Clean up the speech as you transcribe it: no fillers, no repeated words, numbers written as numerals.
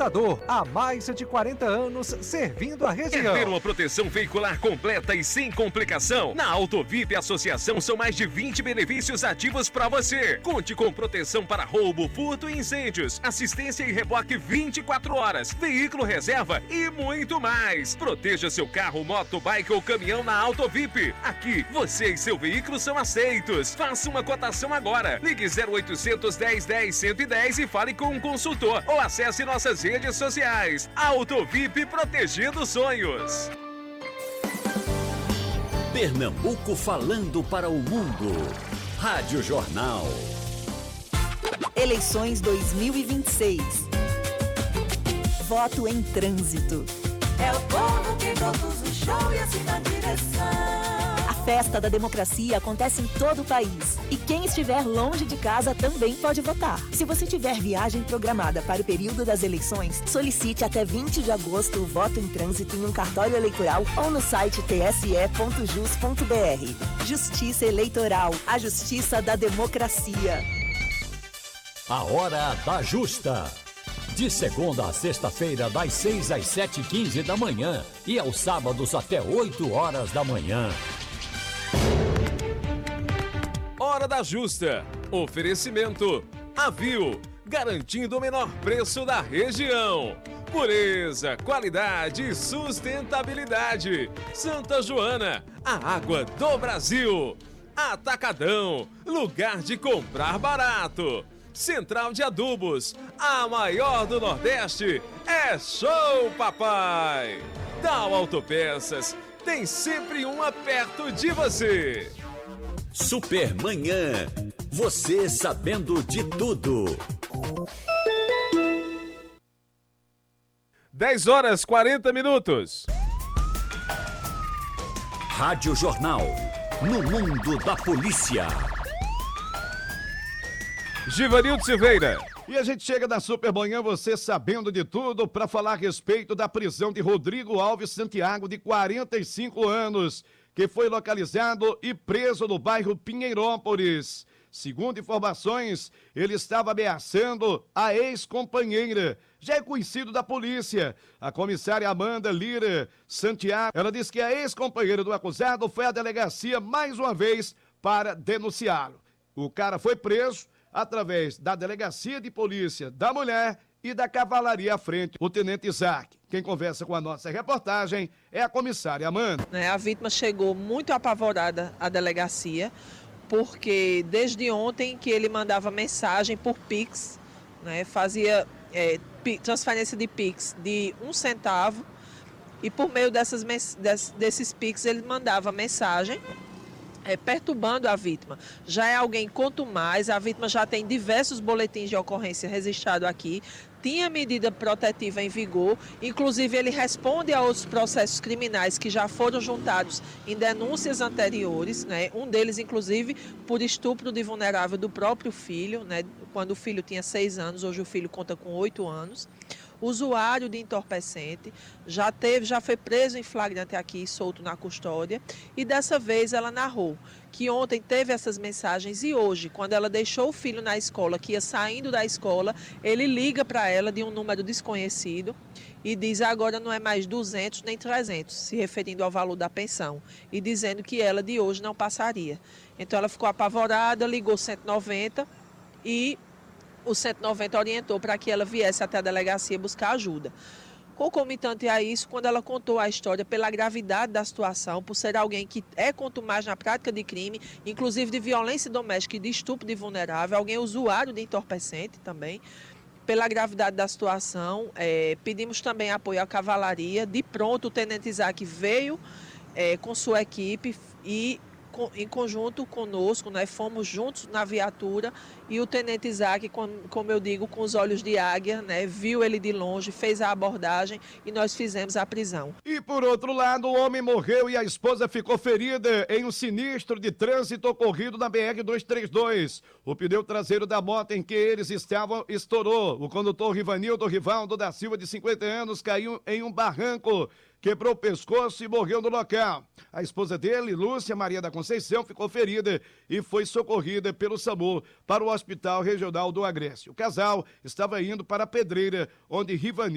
Morador, há mais de 40 anos servindo a região. Quer ter uma proteção veicular completa e sem complicação? Na Autovip Associação são mais de 20 benefícios ativos para você. Conte com proteção para roubo, furto e incêndios, assistência e reboque 24 horas, veículo reserva e muito mais. Proteja seu carro, moto, bike ou caminhão na Autovip. Aqui, você e seu veículo são aceitos. Faça uma cotação agora. Ligue 0800 10 10 110 e fale com um consultor ou acesse nossas redes sociais. Autovip, protegendo sonhos. Pernambuco falando para o mundo. Rádio Jornal. Eleições 2026. Voto em trânsito. É o povo que conduz o show e assim na direção. A festa da democracia acontece em todo o país. E quem estiver longe de casa também pode votar. Se você tiver viagem programada para o período das eleições, solicite até 20 de agosto o voto em trânsito em um cartório eleitoral ou no site tse.jus.br. Justiça Eleitoral, a justiça da democracia. A Hora da Justa. De segunda a sexta-feira, das 6 às 7h15 da manhã e aos sábados até 8 horas da manhã. Hora da Justa. Oferecimento Avil, garantindo o menor preço da região. Pureza, qualidade e sustentabilidade. Santa Joana, a água do Brasil. Atacadão, lugar de comprar barato. Central de Adubos, a maior do Nordeste, é Show Papai. Tal Autopeças, tem sempre uma perto de você. Supermanhã, você sabendo de tudo. 10 horas 40 minutos. Rádio Jornal, no mundo da polícia. Givanildo Silveira. E a gente chega na Supermanhã, você sabendo de tudo, para falar a respeito da prisão de Rodrigo Alves Santiago, de 45 anos, que foi localizado e preso no bairro Pinheirópolis. Segundo informações, ele estava ameaçando a ex-companheira, já é conhecido da polícia, a comissária Amanda Lira Santiago. Ela disse que a ex-companheira do acusado foi à delegacia mais uma vez para denunciá-lo. O cara foi preso através da Delegacia de Polícia da Mulher e da Cavalaria à frente, o Tenente Isaac. Quem conversa com a nossa reportagem é a comissária Amanda. A vítima chegou muito apavorada à delegacia, porque desde ontem que ele mandava mensagem por Pix, fazia transferência de Pix de 1 centavo, e por meio desses Pix ele mandava mensagem perturbando a vítima. Já é alguém contumaz, a vítima já tem diversos boletins de ocorrência registrados aqui, tinha medida protetiva em vigor, inclusive ele responde a outros processos criminais que já foram juntados em denúncias anteriores, um deles inclusive por estupro de vulnerável do próprio filho, quando o filho tinha 6 anos, hoje o filho conta com 8 anos. Usuário de entorpecente, já foi preso em flagrante aqui, solto na custódia, e dessa vez ela narrou que ontem teve essas mensagens e hoje, quando ela deixou o filho na escola, que ia saindo da escola, ele liga para ela de um número desconhecido e diz agora não é mais 200 nem 300, se referindo ao valor da pensão, e dizendo que ela de hoje não passaria. Então ela ficou apavorada, ligou 190 e o 190 orientou para que ela viesse até a delegacia buscar ajuda. Concomitante a isso, quando ela contou a história pela gravidade da situação, por ser alguém que é contumaz na prática de crime, inclusive de violência doméstica e de estupro de vulnerável, alguém usuário de entorpecente também, pela gravidade da situação, pedimos também apoio à cavalaria. De pronto, o Tenente Isaac veio com sua equipe e em conjunto conosco, fomos juntos na viatura e o Tenente Isaac, como eu digo, com os olhos de águia, viu ele de longe, fez a abordagem e nós fizemos a prisão. E por outro lado, o homem morreu e a esposa ficou ferida em um sinistro de trânsito ocorrido na BR-232. O pneu traseiro da moto em que eles estavam estourou. O condutor Rivanildo Rivaldo da Silva, de 50 anos, caiu em um barranco, quebrou o pescoço e morreu no local. A esposa dele, Lúcia Maria da Conceição, ficou ferida e foi socorrida pelo SAMU para o Hospital Regional do Agreste. O casal estava indo para a Pedreira, onde Rivanildo